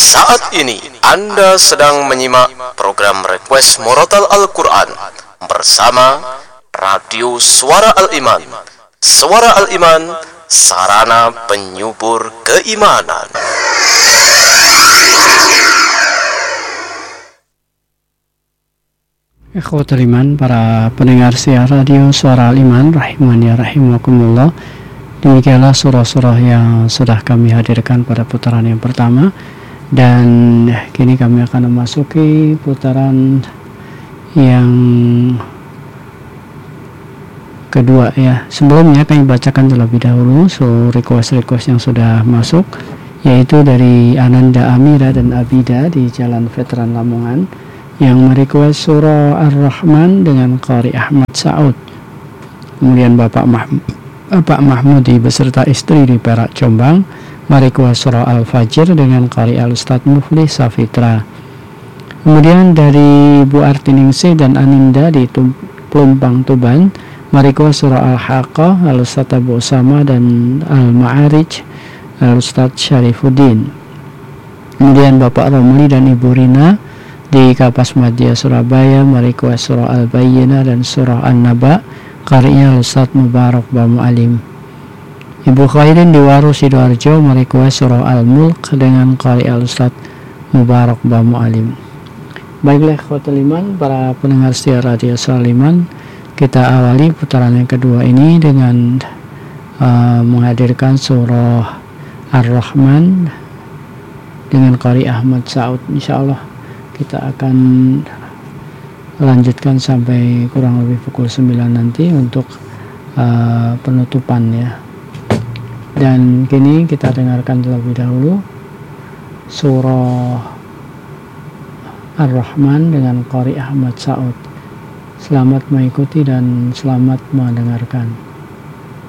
Saat ini Anda sedang menyimak program Request Murotal Al-Quran bersama Radio Suara Al-Iman. Suara Al-Iman, sarana penyubur keimanan. Ikhwatul iman, para pendengar siar Radio Suara Al-Iman rahimani rahimakumullah. Demikianlah surah-surah yang sudah kami hadirkan pada putaran yang pertama, dan kini kami akan memasuki putaran yang kedua ya. Sebelumnya kami bacakan terlebih dahulu request-request yang sudah masuk, yaitu dari Ananda Amira dan Abida di Jalan Veteran Lamongan yang merequest surah Ar-Rahman dengan Qari Ahmad Saud. Kemudian Bapak Mahmudi beserta istri di Perak Jombang merequest surah Al-Fajr dengan Qari Al-Ustadz Mufli Safitra. Kemudian dari Bu Artiningsi dan Aninda di Plumpang Tuban merequest surah Al-Haqqah Al-Ustadz Abu Usama dan Al-Ma'arij Al-Ustadz Syarifuddin. Kemudian Bapak Romli dan Ibu Rina di Kapas Madya Surabaya merequest surah Al-Bayyinah dan surah An-Naba karyanya Ustadz Mubarak Bamu Alim. Ibu Khairin di Waru Sidoarjo merequest surah Al-Mulk dengan karya Ustadz Mubarak Bamu Alim. Baiklah ikhwatul iman, para pendengar setia Radio Suara Al-Iman, kita awali putaran yang kedua ini dengan menghadirkan surah Ar-Rahman dengan Qari Ahmad Saud. Insyaallah kita akan lanjutkan sampai kurang lebih pukul 9 nanti untuk penutupan ya. Dan kini kita dengarkan terlebih dahulu surah Ar-Rahman dengan Qari Ahmad Saud. Selamat mengikuti dan selamat mendengarkan.